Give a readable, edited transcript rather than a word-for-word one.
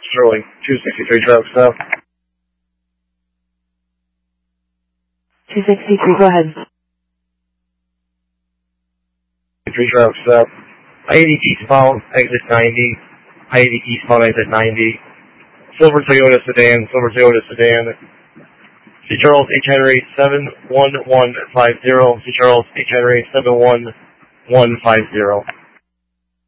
Sterling, 263 traffic stop. 263, go ahead. 3 traffic stop. I-80 eastbound, exit 90. I-80 eastbound, exit 90. Silver Toyota sedan, C. Charles H. Henry 71150, C. Charles H. Henry 71150.